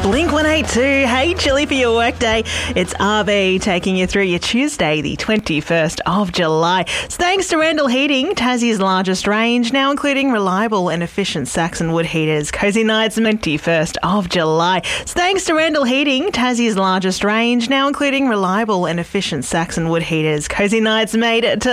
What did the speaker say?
Blink 182, hey Chilli for your workday. It's RB taking you through your Tuesday, the 21st of July. It's thanks to Randall Heating, Tassie's largest range, now including reliable and efficient Saxon wood heaters. Cozy nights, 21st of July. It's thanks to Randall Heating, Tassie's largest range, now including reliable and efficient Saxon wood heaters. Cozy nights made to